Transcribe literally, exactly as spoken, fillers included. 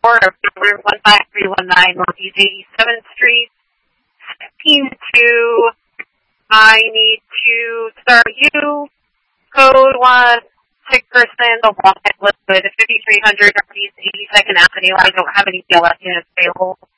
four, number one five three one nine Northeast eighty-seventh Street, Team two. I need to start you. Code one, sick person, the walnut liquid, fifty-three hundred Northeast eighty-second Avenue. I don't have any D L S units available.